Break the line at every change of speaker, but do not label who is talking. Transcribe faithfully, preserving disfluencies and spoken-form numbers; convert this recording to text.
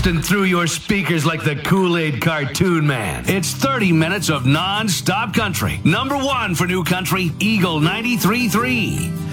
busting through your speakers like the Kool-Aid cartoon man. It's thirty minutes of non-stop country. Number one for new country, Eagle ninety-three point three.